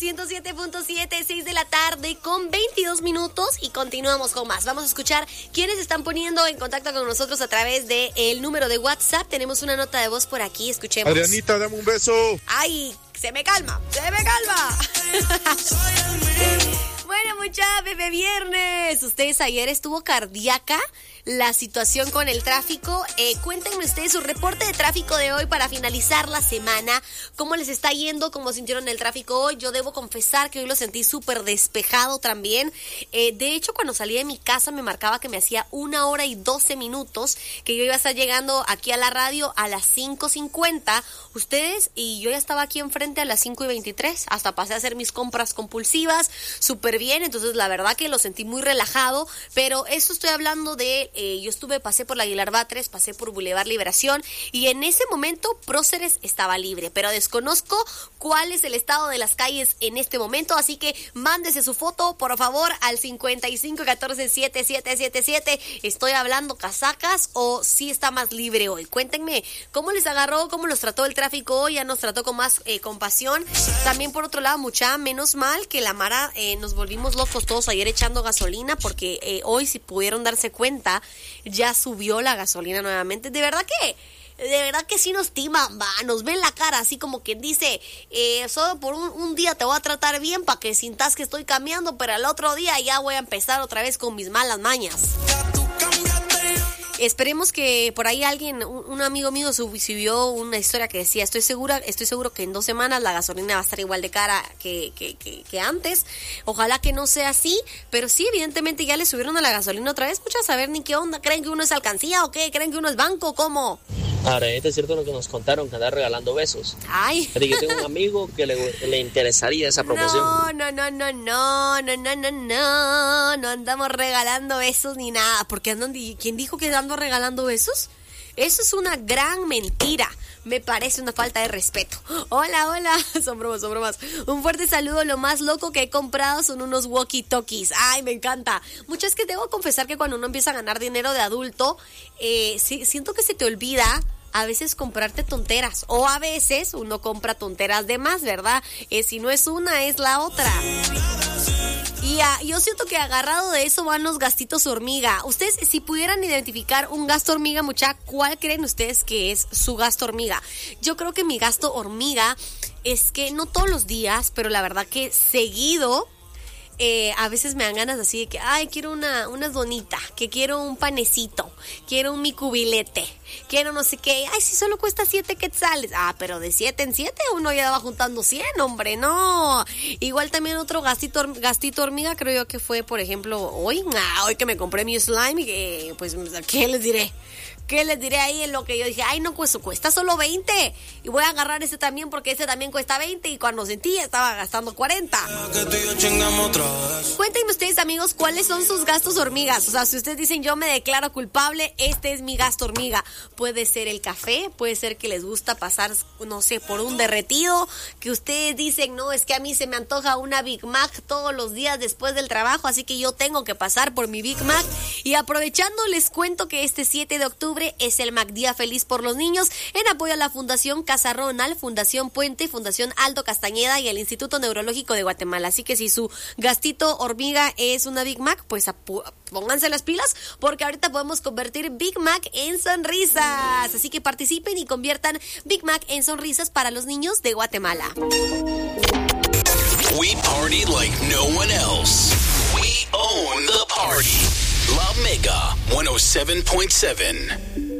107.7, 6 de la tarde con 22 minutos y continuamos con más. Vamos a escuchar quiénes están poniendo en contacto con nosotros a través del número de WhatsApp. Tenemos una nota de voz por aquí, escuchemos. Adrianita, dame un beso. ¡Ay! Se me calma. Bueno, muchachos, bebé viernes. ¿Ustedes ayer estuvo cardíaca la situación con el tráfico? Cuéntenme ustedes su reporte de tráfico de hoy para finalizar la semana. ¿Cómo les está yendo? ¿Cómo sintieron el tráfico hoy? Yo debo confesar que hoy lo sentí súper despejado también. De hecho, cuando salí de mi casa me marcaba que me hacía 1 hora y 12 minutos, que yo iba a estar llegando aquí a la radio a las 5:50. Ustedes y yo ya estaba aquí enfrente a las 5:23. Hasta pasé a hacer mis compras compulsivas. Súper bien. Entonces, la verdad que lo sentí muy relajado. Pero esto estoy hablando de... pasé por la Aguilar Batres, pasé por Boulevard Liberación y en ese momento Próceres estaba libre, pero desconozco cuál es el estado de las calles en este momento, así que mándese su foto, por favor, al 5514-7777. ¿Estoy hablando casacas o sí está más libre hoy? Cuéntenme, ¿cómo les agarró? ¿Cómo los trató el tráfico hoy? Ya nos trató con más compasión. También, por otro lado, menos mal que la Mara nos volvimos locos todos ayer echando gasolina, porque hoy, si pudieron darse cuenta, ya subió la gasolina nuevamente. De verdad que sí nos timan, nos ven la cara así como quien dice, solo por un día te voy a tratar bien para que sintas que estoy cambiando, pero al otro día ya voy a empezar otra vez con mis malas mañas. Esperemos que por ahí alguien, un amigo mío subió una historia que decía, estoy seguro que en 2 semanas la gasolina va a estar igual de cara que antes. Ojalá que no sea así, pero sí, evidentemente ya le subieron a la gasolina otra vez. Muchas saber ni qué onda. ¿Creen que uno es alcancía o qué? ¿Creen que uno es banco? ¿Cómo? Ahora, es cierto lo que nos contaron, que anda regalando besos. Ay. Pero yo tengo un amigo que le interesaría esa promoción. No andamos regalando besos ni nada. Porque ¿quién dijo que ando regalando besos? Eso es una gran mentira. Me parece una falta de respeto. Hola, son bromas. Un fuerte saludo. Lo más loco que he comprado son unos walkie-talkies. Ay, me encanta. Mucho es que debo confesar que cuando uno empieza a ganar dinero de adulto, siento que se te olvida a veces comprarte tonteras. O a veces uno compra tonteras de más, ¿verdad? Si no es una, es la otra. Y yo siento que agarrado de eso van los gastitos hormiga. Ustedes, si pudieran identificar un gasto hormiga, ¿cuál creen ustedes que es su gasto hormiga? Yo creo que mi gasto hormiga es que no todos los días, pero la verdad que seguido, a veces me dan ganas así de que, ay, quiero una donita, que quiero un panecito, quiero un mi cubilete, quiero no sé qué. Ay, si solo cuesta 7 quetzales. Ah, pero de 7 en 7 uno ya va juntando 100, hombre, no. Igual también otro gastito hormiga, creo yo que fue, por ejemplo, hoy que me compré mi slime, que pues, ¿qué les diré? ¿Qué les diré ahí en lo que yo dije? Ay, no, pues cuesta solo 20. Y voy a agarrar ese también porque ese también cuesta 20. Y cuando sentí, estaba gastando 40. Cuéntenme ustedes, amigos, ¿cuáles son sus gastos hormigas? O sea, si ustedes dicen, yo me declaro culpable, este es mi gasto hormiga. Puede ser el café, puede ser que les gusta pasar, no sé, por un derretido. Que ustedes dicen, no, es que a mí se me antoja una Big Mac todos los días después del trabajo. Así que yo tengo que pasar por mi Big Mac. Y aprovechando, les cuento que este 7 de octubre es el MacDía Feliz por los Niños, en apoyo a la Fundación Casa Ronald, Fundación Puente, Fundación Aldo Castañeda y el Instituto Neurológico de Guatemala. Así que si su gastito hormiga es una Big Mac, pues pónganse las pilas, porque ahorita podemos convertir Big Mac en sonrisas. Así que participen y conviertan Big Mac en sonrisas para los niños de Guatemala. We party like no one else. We own the party. La Mega 107.7.